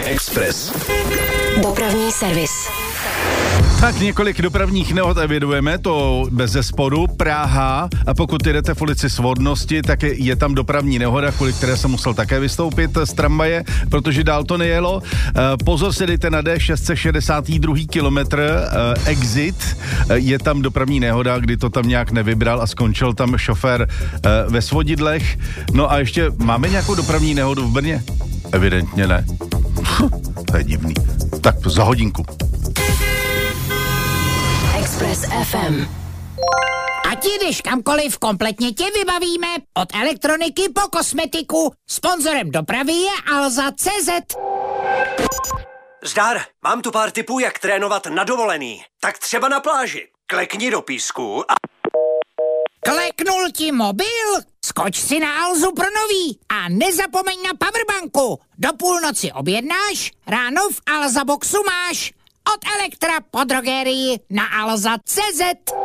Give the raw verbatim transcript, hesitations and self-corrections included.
Express. Dopravní servis. Tak několik dopravních nehod evidujeme, to bez zesporu. Praha, a pokud jdete v ulici Svodnosti, tak je, je tam dopravní nehoda, kvůli které jsem musel také vystoupit z tramvaje, protože dál to nejelo. E, pozor si dejte na D šest set šedesát dva kilometr, e, exit, e, je tam dopravní nehoda, kdy to tam nějak nevybral a skončil tam šofér e, ve Svodidlech. No a ještě máme nějakou dopravní nehodu v Brně? Evidentně ne. To je divný. Tak za hodinku. Express F M. Ať jdeš kamkoliv, kompletně tě vybavíme. Od elektroniky po kosmetiku. Sponzorem dopravy je Alza tečka cé zet. Zdar, mám tu pár tipů, jak trénovat na dovolený. Tak třeba na pláži. Klekni do písku a... Kleknul ti mobil? Skoč si na Alzu pro nový a nezapomeň na powerbanku. Do půlnoci objednáš, ráno v Alza boxu máš. Od Elektra po drogerii na Alza tečka cé zet.